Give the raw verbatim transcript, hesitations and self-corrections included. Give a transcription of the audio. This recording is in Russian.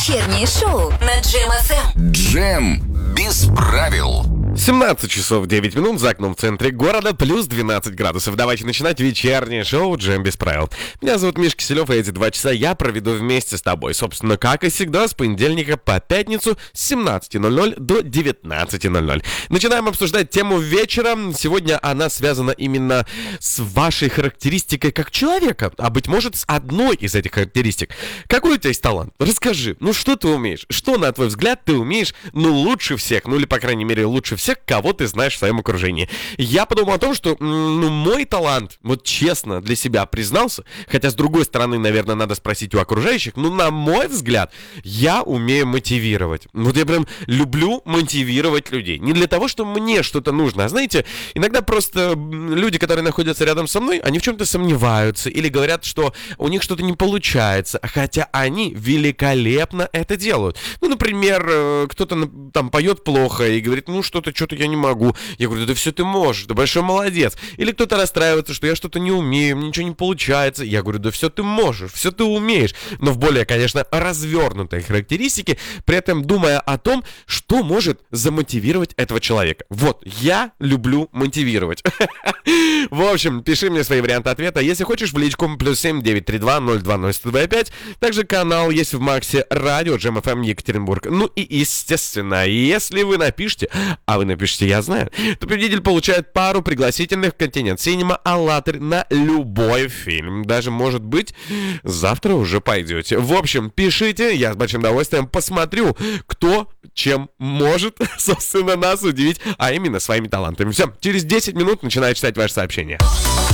Вечернее шоу на Джем эф эм. Джем без правил. семнадцать часов девять минут, за окном в центре города, плюс двенадцать градусов. Давайте начинать вечернее шоу «Джем без правил». Меня зовут Миш Киселев, и эти два часа я проведу вместе с тобой. Собственно, как и всегда, с понедельника по пятницу с семнадцати ноль-ноль до девятнадцати ноль-ноль. Начинаем обсуждать тему вечера. Сегодня она связана именно с вашей характеристикой как человека, а быть может с одной из этих характеристик. Какой у тебя есть талант? Расскажи, ну что ты умеешь? Что, на твой взгляд, ты умеешь, ну, лучше всех, ну или, по крайней мере, лучше всех, кого ты знаешь в своем окружении. Я подумал о том, что, ну, мой талант, вот честно для себя признался, хотя с другой стороны, наверное, надо спросить у окружающих, ну, на мой взгляд, я умею мотивировать. Вот я прям люблю мотивировать людей. Не для того, что мне что-то нужно, а знаете, иногда просто люди, которые находятся рядом со мной, они в чем-то сомневаются или говорят, что у них что-то не получается, хотя они великолепно это делают. Ну, например, кто-то там поет плохо и говорит, ну, что-то что-то я не могу. Я говорю, да все ты можешь, ты большой молодец. Или кто-то расстраивается, что я что-то не умею, мне ничего не получается. Я говорю, да все ты можешь, все ты умеешь. Но в более, конечно, развернутой характеристике, при этом думая о том, что может замотивировать этого человека. Вот, я люблю мотивировать. В общем, пиши мне свои варианты ответа. Если хочешь, в личку плюс семь девять три два ноль два ноль сто два пять. Также канал есть в Максе Радио Джем эф эм Екатеринбург. Ну и, естественно, если вы напишите, а вы напишите «Я знаю», то победитель получает пару пригласительных в континент Синема Аллатырь на любой фильм. Даже, может быть, завтра уже пойдете. В общем, пишите, я с большим удовольствием посмотрю, кто чем может, собственно, нас удивить, а именно своими талантами. Все, через десять минут начинаю читать ваши сообщения.